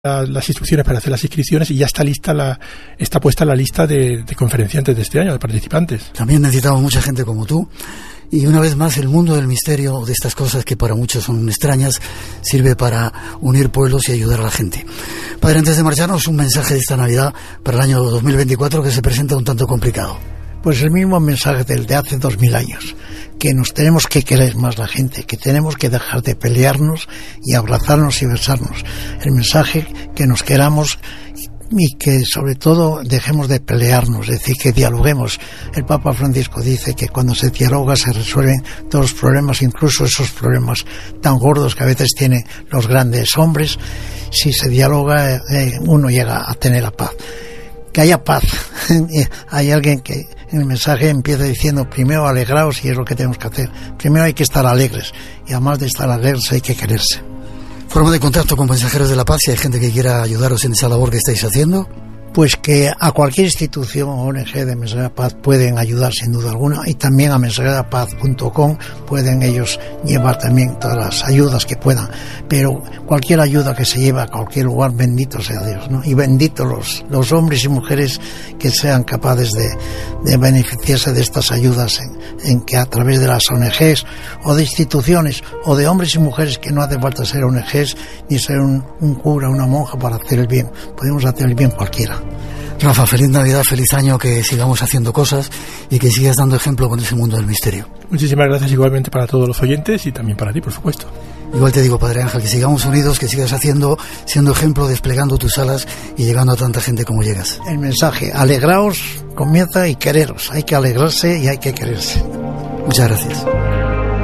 las instrucciones para hacer las inscripciones y ya está puesta la lista de conferenciantes de este año, de participantes. También necesitamos mucha gente como tú. Y una vez más, el mundo del misterio, de estas cosas que para muchos son extrañas, sirve para unir pueblos y ayudar a la gente. Padre, antes de marcharnos, un mensaje de esta Navidad para el año 2024 que se presenta un tanto complicado. Pues el mismo mensaje del de hace 2000 años, que nos tenemos que querer más la gente, que tenemos que dejar de pelearnos y abrazarnos y besarnos. El mensaje que nos queramos y que sobre todo dejemos de pelearnos, es decir, que dialoguemos. El Papa Francisco dice que cuando se dialoga se resuelven todos los problemas, incluso esos problemas tan gordos que a veces tienen los grandes hombres. Si se dialoga, uno llega a tener la paz. Que haya paz. Hay alguien que en el mensaje empieza diciendo: primero alegraos, y es lo que tenemos que hacer. Primero hay que estar alegres, y además de estar alegres hay que quererse. ¿Forma de contacto con Mensajeros de la Paz si hay gente que quiera ayudaros en esa labor que estáis haciendo? Pues que a cualquier institución o ONG de Mensajeros de la Paz pueden ayudar sin duda alguna, y también a mensajerodelapaz.com pueden ellos llevar también todas las ayudas que puedan, pero cualquier ayuda que se lleve a cualquier lugar, bendito sea Dios, ¿no? Y benditos los hombres y mujeres que sean capaces de beneficiarse de estas ayudas en que a través de las ONGs o de instituciones o de hombres y mujeres, que no hace falta ser ONGs ni ser un cura, una monja para hacer el bien, podemos hacer el bien cualquiera. Rafa, feliz Navidad, feliz año, que sigamos haciendo cosas y que sigas dando ejemplo con ese mundo del misterio. Muchísimas gracias igualmente para todos los oyentes y también para ti, por supuesto. Igual te digo, Padre Ángel, que sigamos unidos, que sigas siendo ejemplo, desplegando tus alas y llegando a tanta gente como llegas. El mensaje: alegraos, comienza, y quereros. Hay que alegrarse y hay que quererse. Muchas gracias.